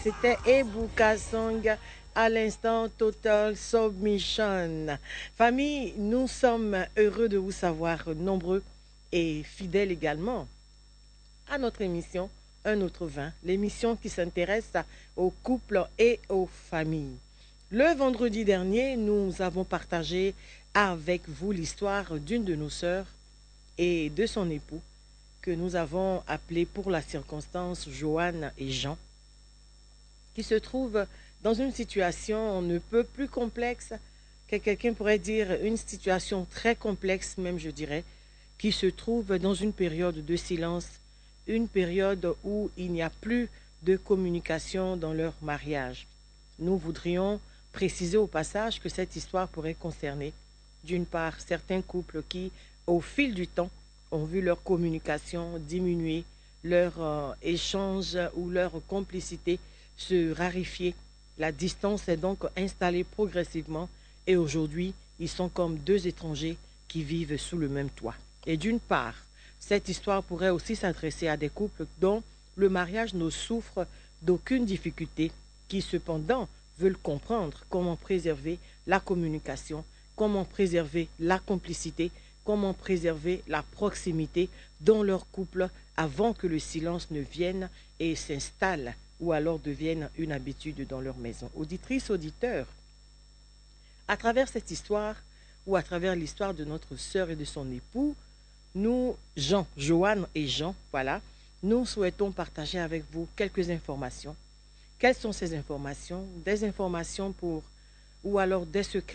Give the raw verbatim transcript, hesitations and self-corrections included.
c'était Ebuka Song à l'instant Total Submission. Famille, nous sommes heureux de vous savoir nombreux et fidèles également à notre émission Un autre vin, l'émission qui s'intéresse aux couples et aux familles. Le vendredi dernier, nous avons partagé avec vous l'histoire d'une de nos sœurs et de son époux que nous avons appelé pour la circonstance Joanne et Jean, qui se trouvent dans une situation on ne peut plus complexe, que quelqu'un pourrait dire une situation très complexe même je dirais, qui se trouve dans une période de silence, une période où il n'y a plus de communication dans leur mariage. Nous voudrions préciser au passage que cette histoire pourrait concerner d'une part certains couples qui, au fil du temps, ont vu leur communication diminuer, leur euh, échange ou leur complicité se raréfier. La distance est donc installée progressivement et aujourd'hui, ils sont comme deux étrangers qui vivent sous le même toit. Et d'une part, cette histoire pourrait aussi s'adresser à des couples dont le mariage ne souffre d'aucune difficulté, qui cependant veulent comprendre comment préserver la communication, comment préserver la complicité, comment préserver la proximité dans leur couple avant que le silence ne vienne et s'installe ou alors devienne une habitude dans leur maison. Auditrices, auditeurs, à travers cette histoire ou à travers l'histoire de notre sœur et de son époux, nous, Jean, Joanne et Jean, voilà, nous souhaitons partager avec vous quelques informations. Quelles sont ces informations? Des informations pour, ou alors des secrets